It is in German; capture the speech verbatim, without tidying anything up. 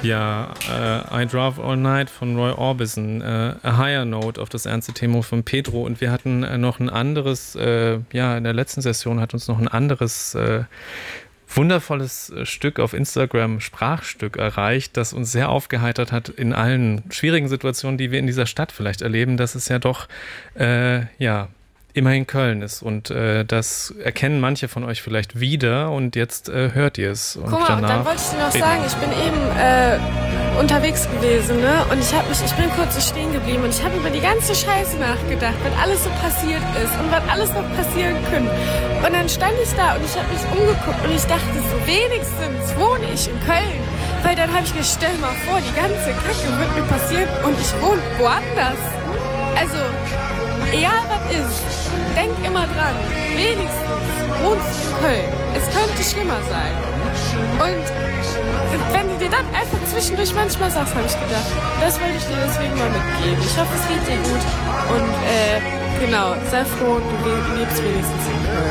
Ja, äh, I Drive All Night von Roy Orbison, äh, A Higher Note auf das ernste Thema von Pedro. Und wir hatten äh, noch ein anderes, äh, ja, in der letzten Session hat uns noch ein anderes äh, wundervolles Stück auf Instagram, Sprachstück erreicht, das uns sehr aufgeheitert hat in allen schwierigen Situationen, die wir in dieser Stadt vielleicht erleben, dass es ja doch, äh, ja, immerhin Köln ist. Und äh, das erkennen manche von euch vielleicht wieder und jetzt äh, hört ihr es. Und Guck mal, danach und dann wollte ich dir noch sagen, ich bin eben äh, unterwegs gewesen, ne? Und ich hab mich, ich bin kurz so stehen geblieben und ich habe über die ganze Scheiße nachgedacht, was alles so passiert ist und was alles noch passieren könnte. Und dann stand ich da und ich habe mich umgeguckt und ich dachte so, wenigstens wohne ich in Köln. Weil dann habe ich mir, stell mal vor, die ganze Kacke wird mir passieren und ich wohne woanders. Also, egal was ist, denk immer dran, wenigstens wohnst du in Köln. Es könnte schlimmer sein. Und wenn du dir dann einfach zwischendurch manchmal sagst, habe ich gedacht, das wollte ich dir deswegen mal mitgeben. Ich hoffe, es geht dir gut. Und äh, genau, sei froh, du lebst wenigstens in Köln.